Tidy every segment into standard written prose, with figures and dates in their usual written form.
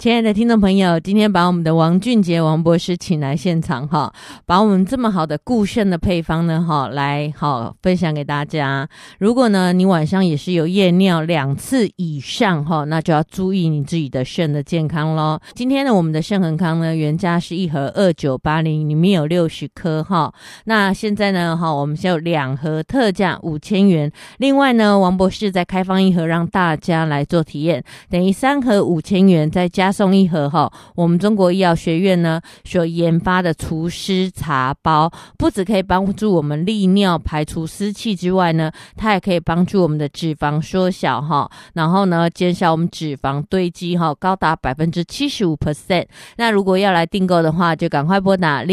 亲爱的听众朋友，今天把我们的王俊杰王博士请来现场哈，把我们这么好的固肾的配方呢哈，来好分享给大家。如果呢你晚上也是有夜尿2次以上哈，那就要注意你自己的肾的健康咯。今天呢我们的肾恒康呢原价是1盒2980，里面有60颗哈。那现在呢哈，我们现在有2盒特价5000元。另外呢，王博士再开放1盒让大家来做体验，等于3盒5000元，再加送1盒哈，我们中国医药学院呢所研发的除湿茶包，不只可以帮助我们利尿排除湿气之外呢，它也可以帮助我们的脂肪缩小哈，然后呢减少我们脂肪堆积哈，高达 75%。 那如果要来订购的话，就赶快拨打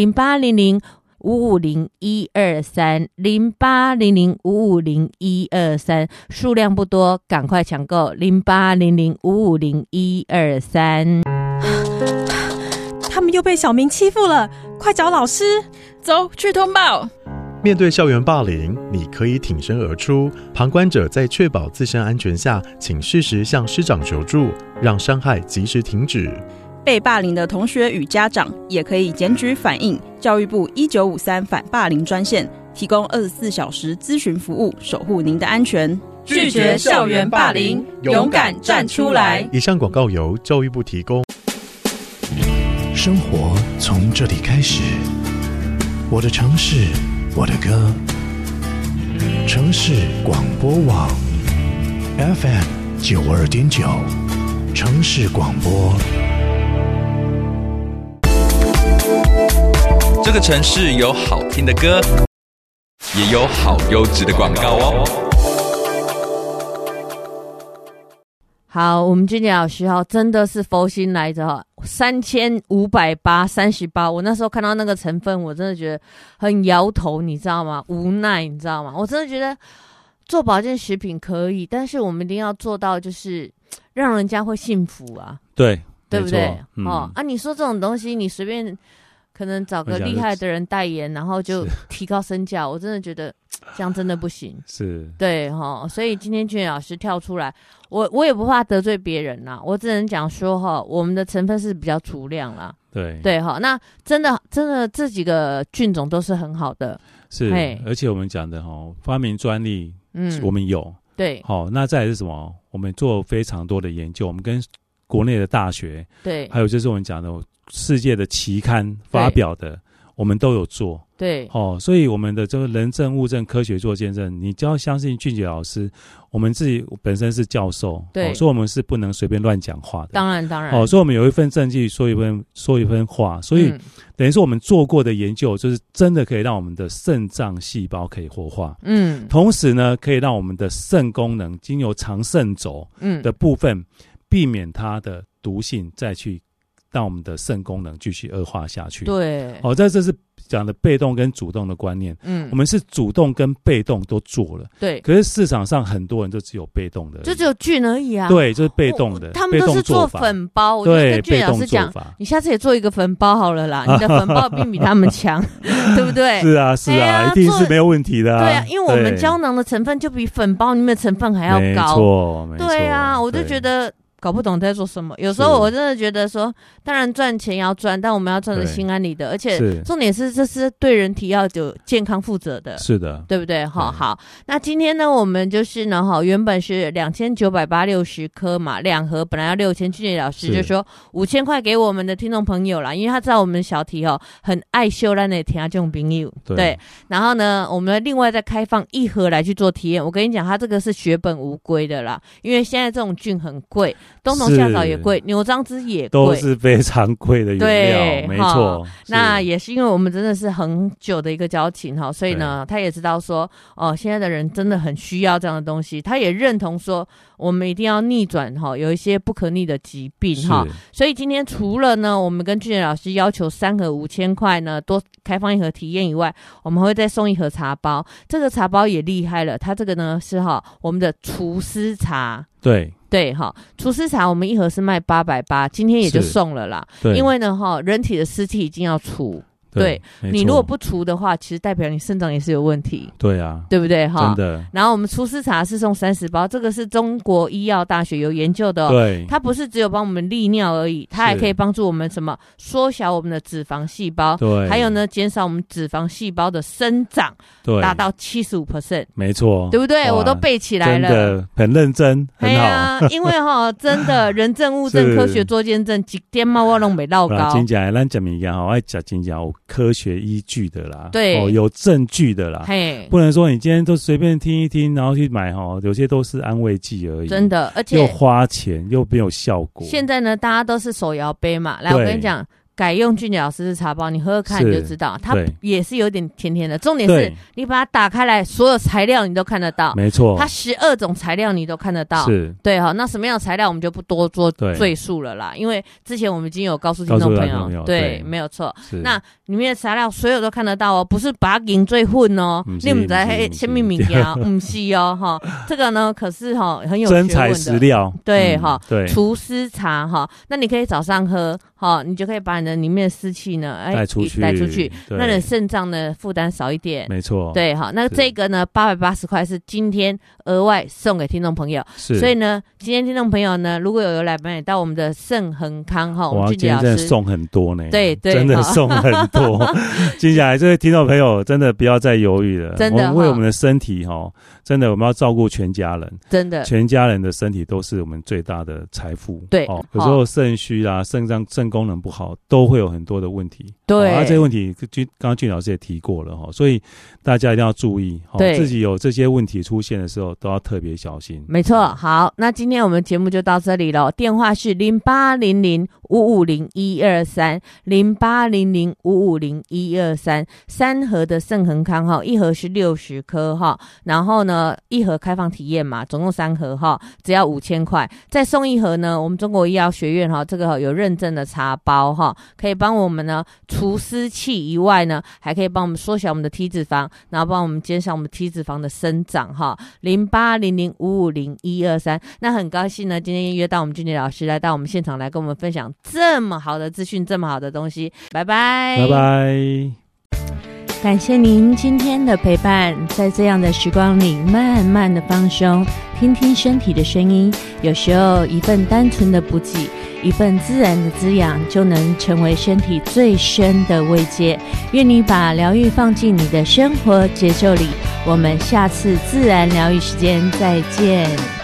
0800550123 0800550123，数量不多，赶快抢购0800550123。 他们又被小明欺负了，快找老师！ 走去通报。 面对校园霸凌，你可以挺身而出，旁观者在确保自身安全下，请适时向师长求助，让伤害及时停止。 被霸凌的同学与家长也可以检举反映教育部1953反霸凌专线，提供24小时咨询服务，守护您的安全。 拒绝校园霸凌，勇敢站出来。 以上广告由教育部提供。 生活从这里开始，我的城市，我的歌。城市广播网 FM92.9，城市广播。 这个城市有好听的歌，也有好优质的广告哦。 好，我们俊杰老师真的是佛心来着3538，我那时候看到那个成分，我真的觉得很摇头，你知道吗？无奈，你知道吗？我真的觉得做保健食品可以，但是我们一定要做到就是让人家会幸福啊， 对不对？你说这种东西，你随便可能找个厉害的人代言，然后就提高身价，我真的觉得这样真的不行。 是， 对哈，所以今天俊杰老师跳出来，我也不怕得罪别人啦，我只能讲说哈，我们的成分是比较足量啦。对哈，那真的这几个菌种都是很好的， 是，而且我们讲的哈，发明专利，我们有， 对， 好，那再来是什么？我们做非常多的研究，我们跟国内的大学， 对， 还有就是我们讲的世界的期刊发表的，我们都有做。 对， 所以我们的这个人证物证科学做见证，你就要相信俊杰老师，我们自己本身是教授，对，所以我们是不能随便乱讲话的。 当然， 所以我们有一份证据说一份话，所以等于说我们做过的研究，就是真的可以让我们的肾脏细胞可以活化，同时呢，可以让我们的肾功能经由长肾轴的部分，避免它的毒性再去让我们的肾功能继续恶化下去。 对， 这是讲的被动跟主动的观念。我们是主动跟被动都做了。 对， 可是市场上很多人就只有被动的， 就只有菌而已啊。 对，就是被动的， 他们都是做粉包。我就跟俊老师讲，你下次也做一个粉包好了啦，你的粉包并比他们强，对不对？ 是啊，一定是没有问题的啊。 对啊，因为我们胶囊的成分就比粉包里面的成分还要高。 没错。 对啊，我就觉得搞不懂在做什么。有时候我真的觉得说，当然赚钱要赚，但我们要赚得心安理得，而且重点是这是对人体要有健康负责的。 是的， 对不对？好，那今天呢，我们就是呢，原本是2980颗嘛，2盒本来要6000，俊杰老师就说5000块给我们的听众朋友啦，因为他知道我们的小题很爱秀咱的听众朋友，对。然后呢，我们另外再开放1盒来去做体验。我跟你讲，他这个是血本无归的啦，因为现在这种菌很贵。冬虫夏草也贵，牛樟芝也贵， 都是非常贵的原料，没错。 那也是因为我们真的是很久的一个交情所以呢，他也知道说，现在的人真的很需要这样的东西，他也认同说，我们一定要逆转有一些不可逆的疾病所以今天除了呢，我们跟俊杰老师要求3盒5000块呢，多开放1盒体验以外，我们会再送1盒茶包。这个茶包也厉害了，它这个呢是我们的除湿茶。对除湿茶我们1盒是卖880，今天也就送了啦。因为呢人体的湿气已经要除， 对，你如果不除的话，其实代表你肾脏也是有问题。 对啊， 对不对？ 真的。 然后我们除湿茶是送30包，这个是中国医药大学有研究的对， 它不是只有帮我们利尿而已，它还可以帮助我们什么缩小我们的脂肪细胞， 对， 还有呢减少我们脂肪细胞的生长， 对， 达到75%， 没错， 对不对？我都背起来了， 真的很认真，很好。 因为真的人证物证科学做见证，一点嘛我都没落高。 真正咱讲物件爱讲真正有科学依据的啦， 对， 有证据的啦，不能说你今天都随便听一听，然后去买有些都是安慰剂而已， 真的，而且又花钱又没有效果。 现在呢，大家都是手摇杯嘛，来，我跟你讲。改用俊杰老师的茶包，你喝喝看你就知道，它也是有点甜甜的。重点是你把它打开来，所有材料你都看得到， 没错， 它12种材料你都看得到， 是对哈。那什么样的材料我们就不多做赘述了啦，因为之前我们已经有告诉听众朋友，对，没有错。那里面的材料所有都看得到哦，不是把它研最混哦，你们在什么物件？不是哦，哈，这个呢可是很有学问的真材实料， 对哈， 对， 除湿茶哈，那你可以早上喝，哈，你就可以把你的里面的湿气呢， 带出去， 那你肾脏的负担少一点， 没错， 对，好，那这个呢880块是今天额外送给听众朋友，所以呢，今天听众朋友呢，如果有来买到我们的盛恒康哈，我们今天真的送很多呢， 对， 真的送很多。接下来这位听众朋友真的不要再犹豫了， 真的， 我们为我们的身体真的我们要照顾全家人， 真的，全家人的身体都是我们最大的财富。 对， 有时候肾虚啦、肾功能不好，都会有很多的问题。 对， 这个问题刚刚俊老师也提过了所以大家一定要注意，自己有这些问题出现的时候都要特别小心。 没错，好，那今天我们节目就到这里了，电话是0800-550-123，0800-550-123，三盒的盛恒康一盒是60颗然后呢一盒开放体验嘛，总共3盒只要5000块，再送一盒呢我们中国医药学院这个有认证的茶包可以帮我们呢除湿气以外呢，还可以帮我们缩小我们的体脂肪，然后帮我们减少我们体脂肪的生长0800-550-123。那很高兴呢今天约到我们俊杰老师来到我们现场来跟我们分享这么好的资讯，这么好的东西。拜拜， 拜拜。 感谢您今天的陪伴，在这样的时光里慢慢的放松，听听身体的声音，有时候一份单纯的补给，一份自然的滋养，就能成为身体最深的慰藉。愿你把疗愈放进你的生活节奏里，我们下次自然疗愈时间再见。